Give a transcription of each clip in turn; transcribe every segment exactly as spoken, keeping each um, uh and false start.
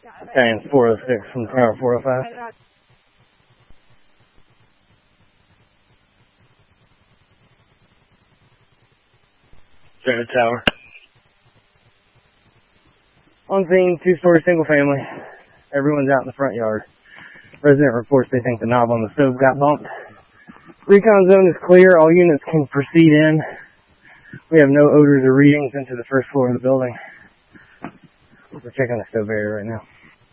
Battalion four oh six from Tower four oh five. Center Tower. On scene, two-story single family. Everyone's out in the front yard. Resident reports they think the knob on the stove got bumped. Recon zone is clear. All units can proceed in. We have no odors or readings into the first floor of the building. We're checking the stove area right now.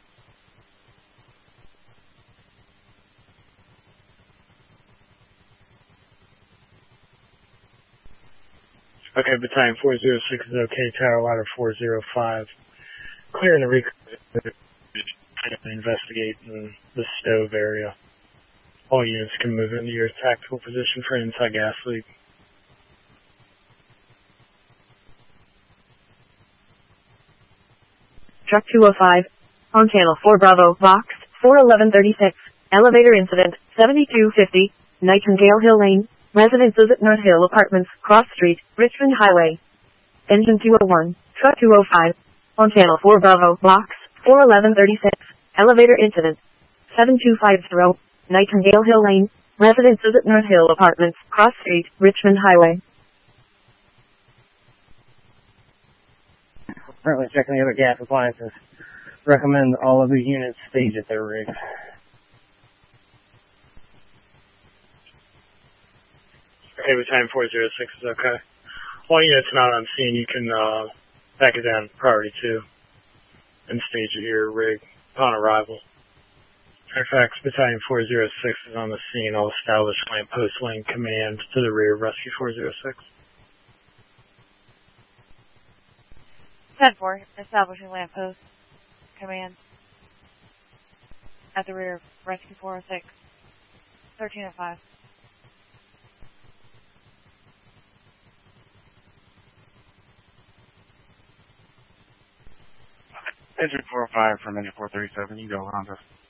Okay, Battalion four oh six is okay. Tower Ladder four oh five. Clearing the recon to investigate in the stove area. All units can move into your tactical position for an anti-gas leak. Truck two oh five, on channel four Bravo, box four eleven thirty-six, elevator incident, seventy-two fifty, Nightingale Hill Lane, residences at North Hill Apartments, Cross Street, Richmond Highway. Engine two oh one, truck two oh five, on channel four Bravo, box four eleven thirty-six, elevator incident, seven two five zero, Nightingale Hill Lane, residences at North Hill Apartments, Cross Street, Richmond Highway. Currently checking the other gas appliances. Recommend all of these units stage at their rigs. Okay, Battalion four oh six is okay. All units not on scene, you can uh, back it down priority two and stage at your rig upon arrival. Fairfax Battalion four oh six is on the scene. I'll establish lamppost lane command to the rear of Rescue four oh six. ten four, establishing lamppost command at the rear of Rescue four oh six, thirteen oh five. Engine four oh five from engine four thirty-seven, you go, Honda.